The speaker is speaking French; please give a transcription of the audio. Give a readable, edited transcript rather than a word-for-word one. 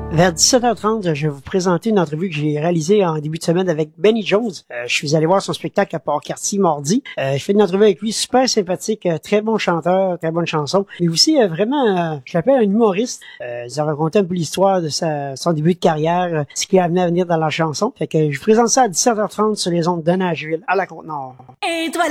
Vers 17h30, je vais vous présenter une entrevue que j'ai réalisée en début de semaine avec Benny Jones. Je suis allé voir son spectacle à Port-Cartier mardi. Je fais une entrevue avec lui, super sympathique, très bon chanteur, très bonne chanson. Et aussi vraiment, je l'appelle un humoriste. Il a raconté un peu l'histoire de son début de carrière, ce qui a amené à venir dans la chanson. Fait que je vous présente ça à 17h30 sur les ondes de Nashville, à la Côte-Nord. Et toi